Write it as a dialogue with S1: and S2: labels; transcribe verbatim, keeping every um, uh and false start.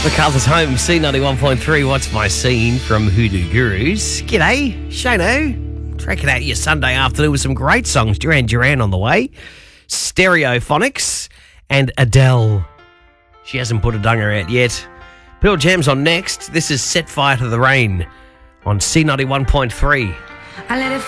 S1: MacArthur's Home, C ninety-one point three. What's my scene from Hoodoo Gurus? G'day, Shano. Tracking out your Sunday afternoon with some great songs. Duran Duran on the way. Stereophonics and Adele. She hasn't put a dunger out yet. Pearl Jam's on next. This is Set Fire to the Rain on C ninety-one point three.
S2: I let it